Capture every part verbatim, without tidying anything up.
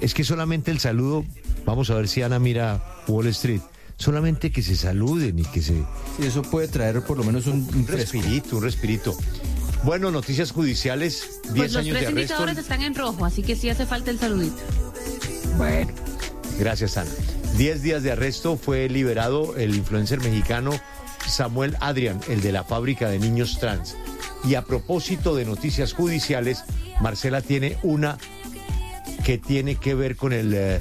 Es que solamente el saludo, vamos a ver si Ana mira Wall Street, solamente que se saluden y que se... Sí, eso puede traer por lo menos un, un Un respirito, un respirito. Bueno, noticias judiciales, diez Pues los años de tres arresto. indicadores están en rojo, así que sí hace falta el saludito. Bueno, gracias, Ana. Diez días de arresto, fue liberado el influencer mexicano Samuel Adrián, el de la fábrica de niños trans. Y a propósito de noticias judiciales, Marcela tiene una que tiene que ver con el eh,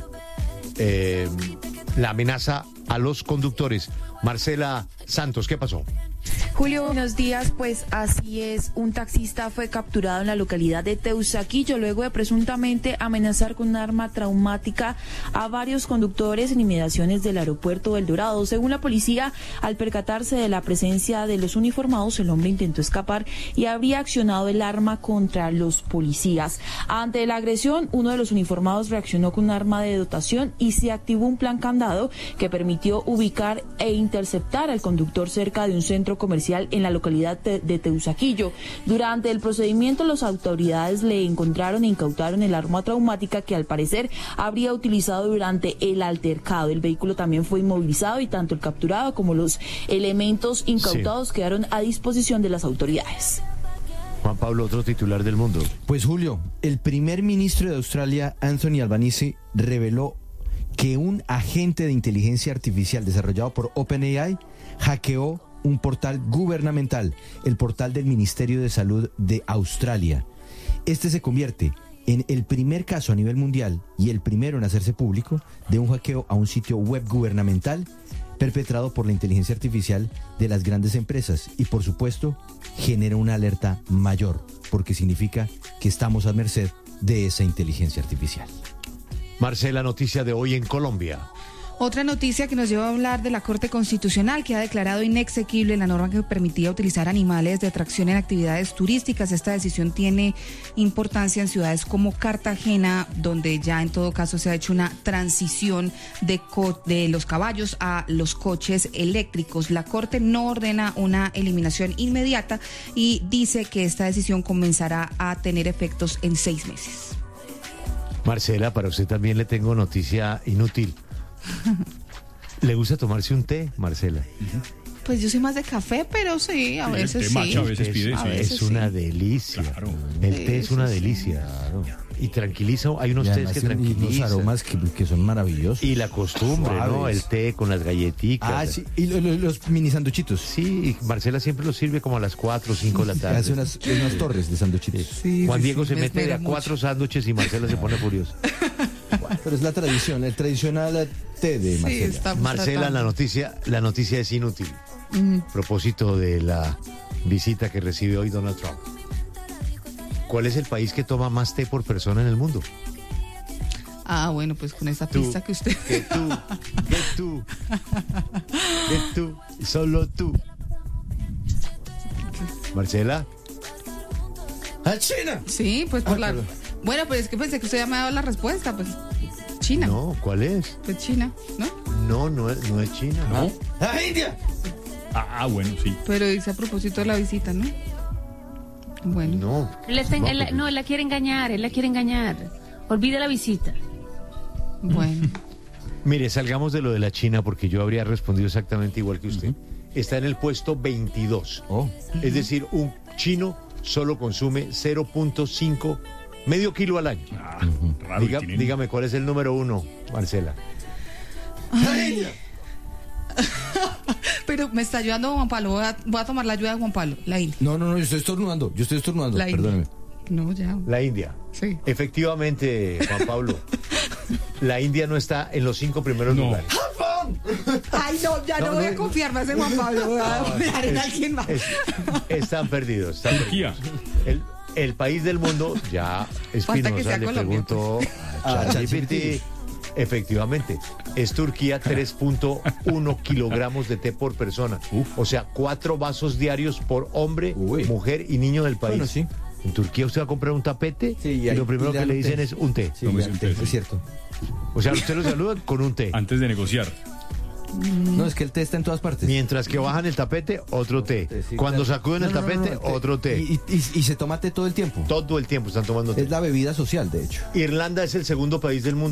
eh, la amenaza a los conductores. Marcela Santos, ¿qué pasó? Julio, buenos días. Pues así es, un taxista fue capturado en la localidad de Teusaquillo luego de presuntamente amenazar con un arma traumática a varios conductores en inmediaciones del aeropuerto del Dorado. Según la policía, al percatarse de la presencia de los uniformados, el hombre intentó escapar y habría accionado el arma contra los policías. Ante la agresión, uno de los uniformados reaccionó con un arma de dotación y se activó un plan candado que permitió ubicar e interceptar al conductor cerca de un centro comercial en la localidad de Teusaquillo. Durante el procedimiento, las autoridades le encontraron e incautaron el arma traumática que al parecer habría utilizado durante el altercado. El vehículo también fue inmovilizado y tanto el capturado como los elementos incautados sí. quedaron a disposición de las autoridades. Juan Pablo, otro titular del mundo. Pues Julio, el primer ministro de Australia, Anthony Albanese, reveló que un agente de inteligencia artificial desarrollado por OpenAI hackeó un portal gubernamental, el portal del Ministerio de Salud de Australia. Este se convierte en el primer caso a nivel mundial y el primero en hacerse público de un hackeo a un sitio web gubernamental perpetrado por la inteligencia artificial de las grandes empresas y, por supuesto, genera una alerta mayor, porque significa que estamos a merced de esa inteligencia artificial. Marcela, noticia de hoy en Colombia. Otra noticia que nos lleva a hablar de la Corte Constitucional, que ha declarado inexequible la norma que permitía utilizar animales de atracción en actividades turísticas. Esta decisión tiene importancia en ciudades como Cartagena, donde ya en todo caso se ha hecho una transición de, co- de los caballos a los coches eléctricos. La Corte no ordena una eliminación inmediata y dice que esta decisión comenzará a tener efectos en seis meses. Marcela, para usted también le tengo noticia inútil. ¿Le gusta tomarse un té, Marcela? Pues yo soy más de café, pero sí, a veces el té sí. matcha a veces pide, a sí. veces Es una sí. delicia. Claro. El Sí, té es una sí, sí. delicia. Y tranquiliza, hay unos Y tés además que tiene unos tranquilizan. aromas que, que son maravillosos. Y la costumbre, ¿no? Suaves. El té con las galletitas. Ah, sí, y lo- lo- los mini sanduchitos. Sí, y Marcela siempre lo sirve como a las cuatro o cinco de la tarde. Hace unas, unas torres de sanduchitos. Sí, Juan sí, Diego sí, se me mete de a esmero cuatro sándwiches y Marcela se pone furiosa. Pero es la tradición, el tradicional té de Sí, Marcela. estamos Marcela, tratando. la noticia, la noticia es inútil. A propósito de la visita que recibe hoy Donald Trump. ¿Cuál es el país que toma más té por persona en el mundo? Ah, bueno, pues con esa Tú, pista que usted... Que tú, que tú, que tú, solo tú. Marcela. ¡A China! Sí, pues por Ah, la... perdón. Bueno, pues es que pensé que usted ya me ha dado la respuesta, pues China. No, ¿cuál es? Pues China, ¿no? No, no es, no es China. ¿No? ¡A India! Ah, bueno, sí. Pero dice a propósito de la visita, ¿no? Bueno. No. Él está en- No, él la- pero- no, él la quiere engañar, él la quiere engañar. Olvide la visita. Bueno. Mire, salgamos de lo de la China porque yo habría respondido exactamente igual que usted. Está en el puesto veintidós. Oh. Es decir, un chino solo consume cero punto cinco, medio kilo al año. Ah, raro. Diga- tienen- dígame cuál es el número uno, Marcela. Pero me está ayudando Juan Pablo, voy a, voy a tomar la ayuda de Juan Pablo, la India. No, no, no, yo estoy estornudando, yo estoy estornudando, La India. perdóneme. No, ya. La India. Sí. Efectivamente, Juan Pablo. La India no está en los cinco primeros No. lugares. Ay, no, ya no, No, voy no, a confiar más en Juan Pablo, voy a confiar en alguien más. Es- están perdidos. Están Turquía. perdidos. El, el país del mundo, ya que Espinosa sea le Colombia, preguntó Ah, a ChatGPT. ChatGPT. Efectivamente, es Turquía tres punto uno kilogramos de té por persona. Uf. O sea, cuatro vasos diarios por hombre, Uy. mujer y niño del país. Bueno, sí. En Turquía usted va a comprar un tapete Sí, y, ahí- lo primero y le que dan le un dicen té. es un té. Sí, No, ya, es un té, té, sí. es cierto. O sea, usted lo saluda con un té. Antes de negociar. No, es que el té está en todas partes. Mientras que bajan el tapete, otro té. Sí, Cuando claro. sacuden el No, no, no, tapete, no, té. otro té. Y, y- y se toma té todo el tiempo. Todo el tiempo están tomando té. Es la bebida social, de hecho. Irlanda es el segundo país del mundo